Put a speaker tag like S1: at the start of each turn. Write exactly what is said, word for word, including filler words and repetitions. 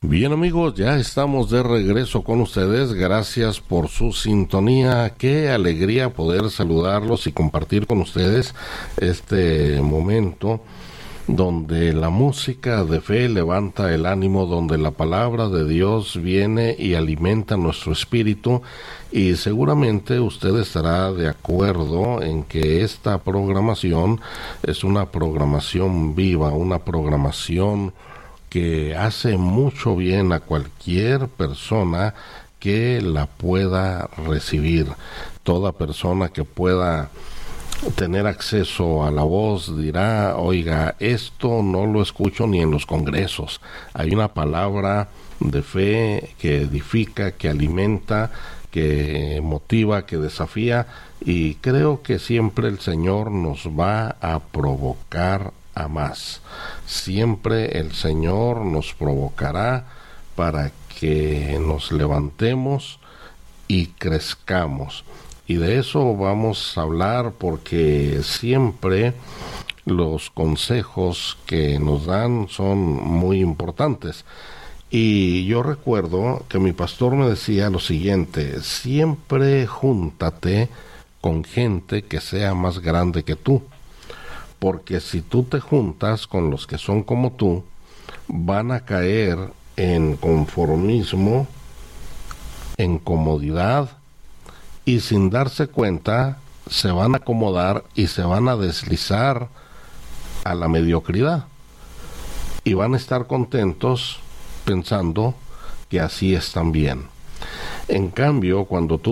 S1: Bien amigos, ya estamos de regreso con ustedes. Gracias por su sintonía. Qué alegría poder saludarlos y compartir con ustedes este momento donde la música de fe levanta el ánimo, donde la palabra de Dios viene y alimenta nuestro espíritu. Y seguramente usted estará de acuerdo en que esta programación es una programación viva, una programación que hace mucho bien a cualquier persona que la pueda recibir. Toda persona que pueda tener acceso a la voz dirá: oiga, esto no lo escucho ni en los congresos. Hay una palabra de fe que edifica, que alimenta, que motiva, que desafía, y creo que siempre el Señor nos va a provocar a más. Siempre el Señor nos provocará para que nos levantemos y crezcamos. Y de eso vamos a hablar, porque siempre los consejos que nos dan son muy importantes. Y yo recuerdo que mi pastor me decía lo siguiente: siempre júntate con gente que sea más grande que tú. Porque si tú te juntas con los que son como tú, van a caer en conformismo, en comodidad, y sin darse cuenta se van a acomodar y se van a deslizar a la mediocridad. Y van a estar contentos pensando que así están bien. En cambio, cuando tú